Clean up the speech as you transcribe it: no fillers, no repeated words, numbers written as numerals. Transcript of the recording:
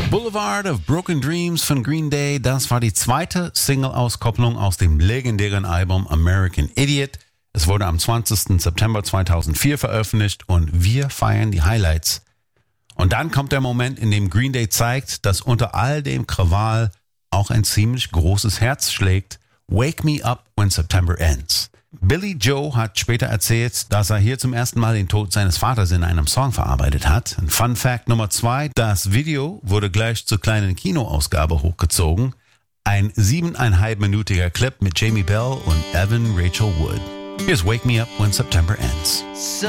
Boulevard of Broken Dreams von Green Day, das war die zweite Single-Auskopplung aus dem legendären Album American Idiot. Es wurde am 20. September 2004 veröffentlicht und wir feiern die Highlights. Und dann kommt der Moment, in dem Green Day zeigt, dass unter all dem Krawall auch ein ziemlich großes Herz schlägt. Wake Me Up When September Ends. Billy Joe hat später erzählt, dass er hier zum ersten Mal den Tod seines Vaters in einem Song verarbeitet hat. Ein Fun Fact Nummer 2, das Video wurde gleich zur kleinen Kinoausgabe hochgezogen. Ein 7,5-minütiger Clip mit Jamie Bell und Evan Rachel Wood. Here's Wake Me Up When September Ends.